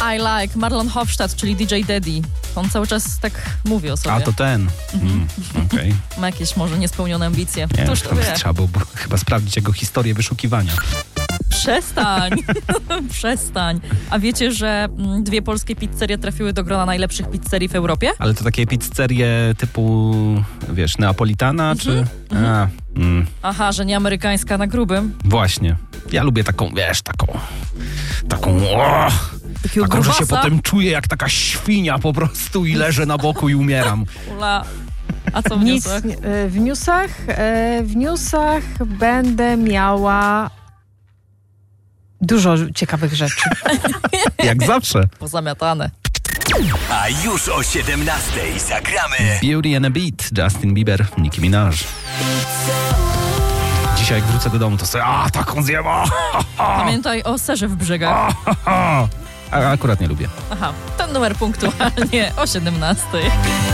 I Like, Marlon Hofstadt, czyli DJ Daddy. On cały czas tak mówi o sobie. A to ten. Okej. Ma jakieś może niespełnione ambicje. Nie, Któż to wie? trzeba było chyba sprawdzić jego historię wyszukiwania. Przestań. Przestań. A wiecie, że 2 polskie pizzerie trafiły do grona najlepszych pizzerii w Europie? Ale to takie pizzerie typu, wiesz, neapolitana, czy... Aha, że nie amerykańska na grubym. Właśnie. Ja lubię taką, wiesz, taką Takiego że się grubasa. potem czuję jak taka świnia po prostu i leżę na boku i umieram. Ula. A co w Nic, newsach? w newsach będę miała dużo ciekawych rzeczy. Jak zawsze. Pozamiatane. A już o 17:00 zagramy Beauty and a Beat, Justin Bieber, Nicki Minaj. Dzisiaj jak wrócę do domu, to sobie taką zjem. Pamiętaj o serze w brzegach. A akurat nie lubię. Aha, ten numer punktualnie o 17:00.